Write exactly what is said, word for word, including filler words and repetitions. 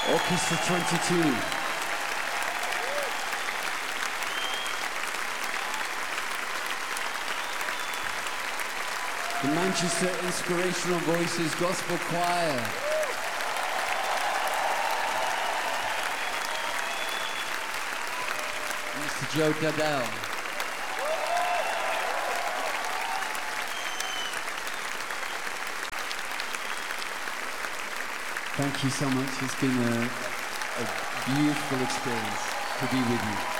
Orchestra twenty-two. The Manchester Inspirational Voices Gospel Choir. Mister Joe Cadell. Thank you so much. It's been a, a beautiful experience to be with you.